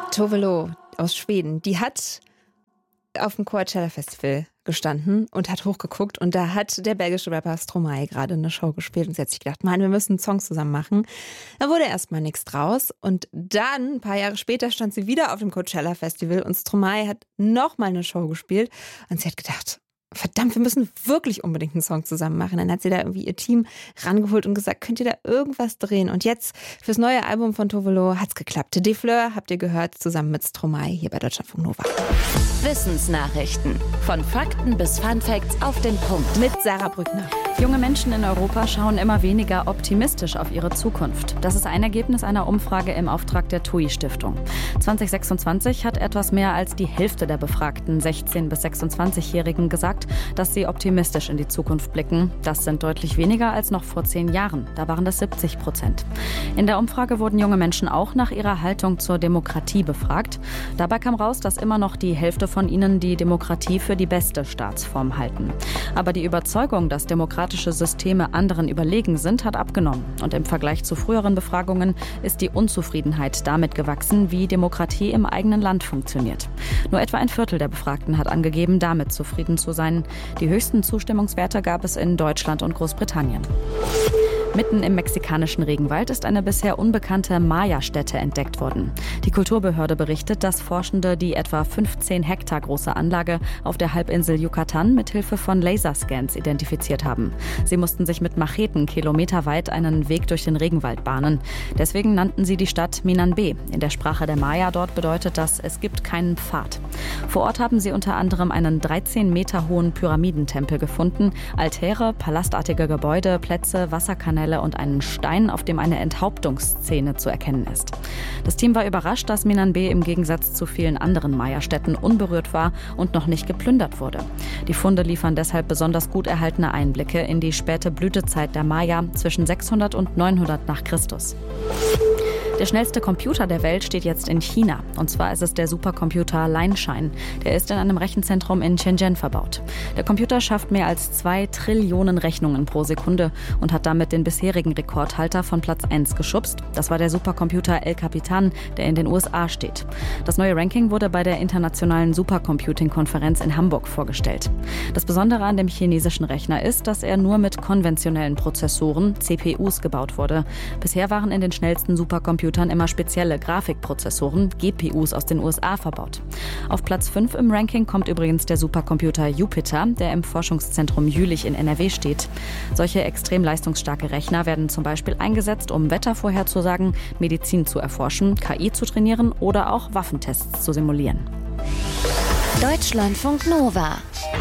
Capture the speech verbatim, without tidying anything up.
Tove Lo aus Schweden, die hat auf dem Coachella Festival gestanden und hat hochgeguckt und da hat der belgische Rapper Stromae gerade eine Show gespielt und sie hat sich gedacht, Mann, wir müssen einen Song zusammen machen. Da wurde erstmal nichts draus und dann, ein paar Jahre später, stand sie wieder auf dem Coachella Festival und Stromae hat nochmal eine Show gespielt und sie hat gedacht, verdammt, wir müssen wirklich unbedingt einen Song zusammen machen. Dann hat sie da irgendwie ihr Team rangeholt und gesagt, könnt ihr da irgendwas drehen? Und jetzt fürs neue Album von Tove Lo hat's geklappt. De Fleur habt ihr gehört, zusammen mit Stromae hier bei Deutschlandfunk Nova. Wissensnachrichten. Von Fakten bis Funfacts auf den Punkt. Mit Sarah Brückner. Junge Menschen in Europa schauen immer weniger optimistisch auf ihre Zukunft. Das ist ein Ergebnis einer Umfrage im Auftrag der T U I-Stiftung. zwanzig sechsundzwanzig hat etwas mehr als die Hälfte der befragten sechzehn- bis sechsundzwanzigjährigen gesagt, dass sie optimistisch in die Zukunft blicken. Das sind deutlich weniger als noch vor zehn Jahren. Da waren das siebzig Prozent. In der Umfrage wurden junge Menschen auch nach ihrer Haltung zur Demokratie befragt. Dabei kam raus, dass immer noch die Hälfte von ihnen die Demokratie für die beste Staatsform halten. Aber die Überzeugung, dass demokratische Systeme anderen überlegen sind, hat abgenommen. Und im Vergleich zu früheren Befragungen ist die Unzufriedenheit damit gewachsen, wie Demokratie im eigenen Land funktioniert. Nur etwa ein Viertel der Befragten hat angegeben, damit zufrieden zu sein. Die höchsten Zustimmungswerte gab es in Deutschland und Großbritannien. Mitten im mexikanischen Regenwald ist eine bisher unbekannte Maya-Stätte entdeckt worden. Die Kulturbehörde berichtet, dass Forschende die etwa fünfzehn Hektar große Anlage auf der Halbinsel Yucatan mit Hilfe von Laserscans identifiziert haben. Sie mussten sich mit Macheten kilometerweit einen Weg durch den Regenwald bahnen. Deswegen nannten sie die Stadt Minanbe. In der Sprache der Maya dort bedeutet das, es gibt keinen Pfad. Vor Ort haben sie unter anderem einen dreizehn Meter hohen Pyramidentempel gefunden, Altäre, palastartige Gebäude, Plätze, Wasserkanäle und einen Stein, auf dem eine Enthauptungsszene zu erkennen ist. Das Team war überrascht, dass Minanbe im Gegensatz zu vielen anderen Maya-Städten unberührt war und noch nicht geplündert wurde. Die Funde liefern deshalb besonders gut erhaltene Einblicke in die späte Blütezeit der Maya zwischen sechshundert und neunhundert nach Christus. Der schnellste Computer der Welt steht jetzt in China. Und zwar ist es der Supercomputer Lianshine. Der ist in einem Rechenzentrum in Shenzhen verbaut. Der Computer schafft mehr als zwei Trillionen Rechnungen pro Sekunde und hat damit den bisherigen Rekordhalter von Platz eins geschubst. Das war der Supercomputer El Capitan, der in den U S A steht. Das neue Ranking wurde bei der internationalen Supercomputing-Konferenz in Hamburg vorgestellt. Das Besondere an dem chinesischen Rechner ist, dass er nur mit konventionellen Prozessoren, C P Us, gebaut wurde. Bisher waren in den schnellsten Supercomputern immer spezielle Grafikprozessoren, G P Us aus den U S A verbaut. Auf Platz fünf im Ranking kommt übrigens der Supercomputer Jupiter, der im Forschungszentrum Jülich in N R W steht. Solche extrem leistungsstarke Rechner werden zum Beispiel eingesetzt, um Wetter vorherzusagen, Medizin zu erforschen, K I zu trainieren oder auch Waffentests zu simulieren. Deutschlandfunk Nova.